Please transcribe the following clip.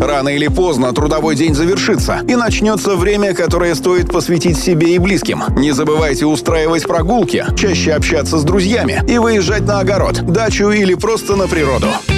Рано или поздно трудовой день завершится, и начнется время, которое стоит посвятить себе и близким. Не забывайте устраивать прогулки, чаще общаться с друзьями и выезжать на огород, дачу или просто на природу.